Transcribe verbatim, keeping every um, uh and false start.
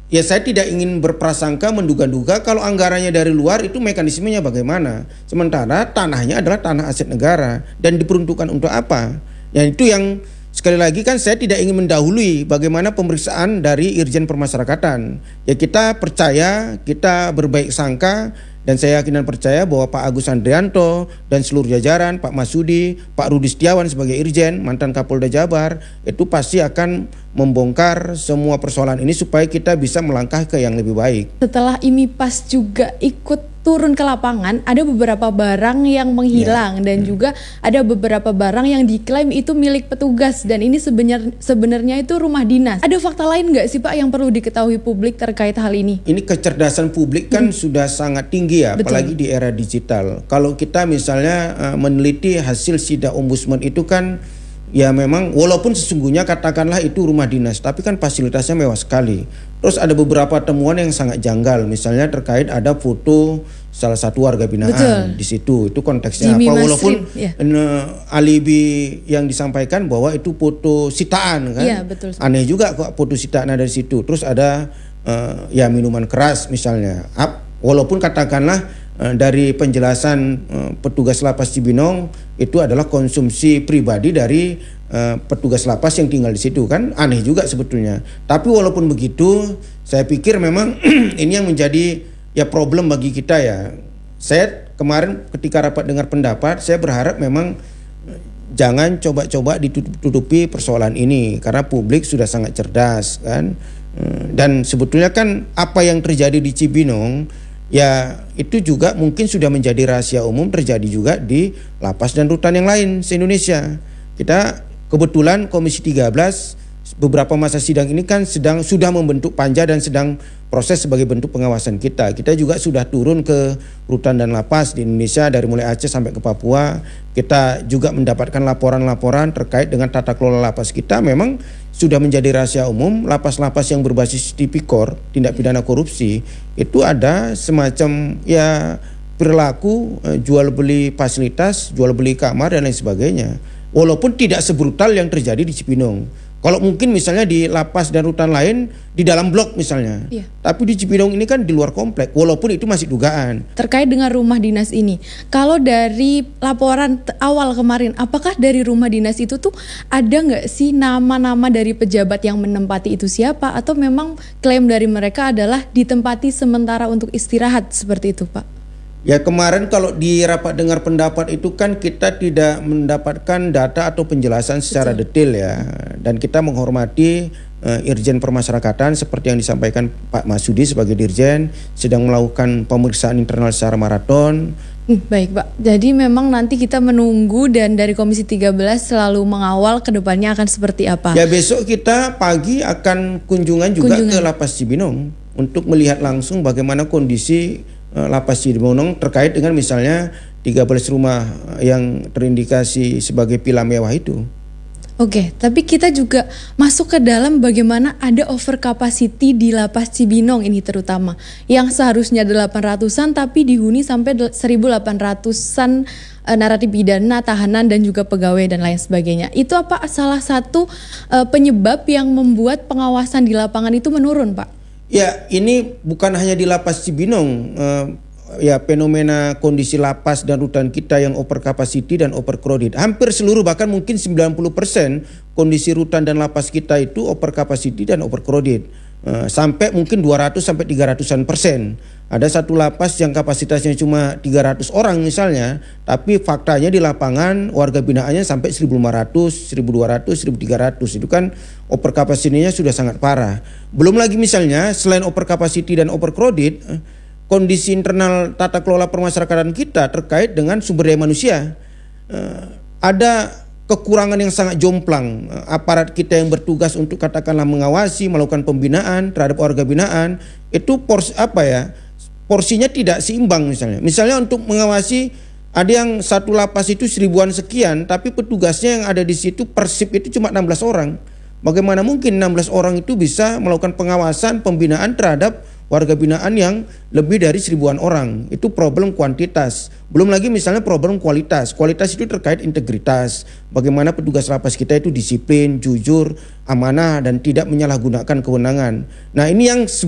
Ya saya tidak ingin berprasangka menduga-duga kalau anggarannya dari luar itu mekanismenya bagaimana. Sementara tanahnya adalah tanah aset negara dan diperuntukkan untuk apa. Ya itu yang sekali lagi kan saya tidak ingin mendahului bagaimana pemeriksaan dari Irjen Permasyarakatan. Ya kita percaya, kita berbaik sangka dan saya yakin dan percaya bahwa Pak Agus Andrianto dan seluruh jajaran, Pak Masudi, Pak Rudi Setiawan sebagai Irjen, mantan Kapolda Jabar, itu pasti akan membongkar semua persoalan ini supaya kita bisa melangkah ke yang lebih baik. Setelah IMIPAS juga ikut turun ke lapangan, ada beberapa barang yang menghilang, yeah. dan hmm. juga ada beberapa barang yang diklaim itu milik petugas dan ini sebenarnya sebenarnya itu rumah dinas. Ada fakta lain nggak sih Pak yang perlu diketahui publik terkait hal ini? Ini kecerdasan publik kan hmm. sudah sangat tinggi ya, Betul. apalagi di era digital. Kalau kita misalnya uh, meneliti hasil sidak ombudsman itu kan ya memang walaupun sesungguhnya katakanlah itu rumah dinas, tapi kan fasilitasnya mewah sekali. Terus ada beberapa temuan yang sangat janggal, misalnya terkait ada foto salah satu warga binaan Betul. di situ. Itu konteksnya Jimmy apa? Masrin, Walaupun ya. alibi yang disampaikan bahwa itu foto sitaan kan. Ya, betul. Aneh juga kok foto sitaan ada di situ. Terus ada uh, ya minuman keras misalnya. Up, walaupun katakanlah uh, dari penjelasan uh, petugas lapas Cibinong itu adalah konsumsi pribadi dari uh, petugas lapas yang tinggal di situ kan, aneh juga sebetulnya. Tapi walaupun begitu, saya pikir memang ini yang menjadi ya problem bagi kita ya. Saya kemarin ketika rapat dengar pendapat, saya berharap memang jangan coba-coba ditutupi persoalan ini karena publik sudah sangat cerdas kan. Dan sebetulnya kan apa yang terjadi di Cibinong ya itu juga mungkin sudah menjadi rahasia umum terjadi juga di lapas dan rutan yang lain se-Indonesia. Kita kebetulan Komisi tiga belas beberapa masa sidang ini kan sedang sudah membentuk panja dan sedang proses sebagai bentuk pengawasan kita. Kita juga sudah turun ke rutan dan lapas di Indonesia dari mulai Aceh sampai ke Papua. Kita juga mendapatkan laporan-laporan terkait dengan tata kelola lapas kita. Memang sudah menjadi rahasia umum, lapas-lapas yang berbasis tipikor, tindak pidana korupsi, itu ada semacam ya perilaku eh, jual beli fasilitas, jual beli kamar dan lain sebagainya. Walaupun tidak sebrutal yang terjadi di Cibinong. Kalau mungkin misalnya di lapas dan rutan lain di dalam blok misalnya, iya. tapi di Cibinong ini kan di luar komplek, walaupun itu masih dugaan. Terkait dengan rumah dinas ini, kalau dari laporan awal kemarin, apakah dari rumah dinas itu tuh ada nggak sih nama-nama dari pejabat yang menempati itu siapa? Atau memang klaim dari mereka adalah ditempati sementara untuk istirahat seperti itu Pak? Ya kemarin kalau di rapat dengar pendapat itu kan kita tidak mendapatkan data atau penjelasan secara Betul. detail ya. Dan kita menghormati uh, Irjen Permasyarakatan seperti yang disampaikan Pak Masudi sebagai Dirjen sedang melakukan pemeriksaan internal secara maraton. Baik Pak, jadi memang nanti kita menunggu dan dari Komisi tiga belas selalu mengawal ke depannya akan seperti apa. Ya besok kita pagi akan kunjungan juga kunjungan. ke Lapas Cibinong untuk melihat langsung bagaimana kondisi Lapas Cibinong terkait dengan misalnya tiga belas rumah yang terindikasi sebagai villa mewah itu. Oke, tapi kita juga masuk ke dalam bagaimana ada over capacity di Lapas Cibinong ini terutama. Yang seharusnya delapan ratusan tapi dihuni sampai seribu delapan ratusan e, narapidana, tahanan dan juga pegawai dan lain sebagainya. Itu apa salah satu e, penyebab yang membuat pengawasan di lapangan itu menurun Pak? Ya ini bukan hanya di Lapas Cibinong, uh, ya fenomena kondisi lapas dan rutan kita yang over capacity dan overcrowded. Hampir seluruh bahkan mungkin sembilan puluh persen kondisi rutan dan lapas kita itu over capacity dan overcrowded. Uh, sampai mungkin dua ratus sampai tiga ratusan persen. Ada satu lapas yang kapasitasnya cuma tiga ratus orang misalnya, tapi faktanya di lapangan warga binaannya sampai seribu lima ratus, seribu dua ratus, seribu tiga ratus. Itu kan over capacity-nya sudah sangat parah. Belum lagi misalnya selain over capacity dan overcrowded, kondisi internal tata kelola permasyarakatan kita terkait dengan sumber daya manusia. Uh, ada kekurangan yang sangat jomplang. Aparat kita yang bertugas untuk katakanlah mengawasi, melakukan pembinaan terhadap warga binaan, itu porsi apa ya? Porsinya tidak seimbang misalnya. Misalnya untuk mengawasi ada yang satu lapas itu seribuan sekian, tapi petugasnya yang ada di situ persib itu cuma enam belas orang. Bagaimana mungkin enam belas orang itu bisa melakukan pengawasan, pembinaan terhadap warga binaan yang lebih dari seribuan orang? Itu problem kuantitas. Belum lagi misalnya problem kualitas. Kualitas itu terkait integritas. Bagaimana petugas lapas kita itu disiplin, jujur, amanah, dan tidak menyalahgunakan kewenangan. Nah ini yang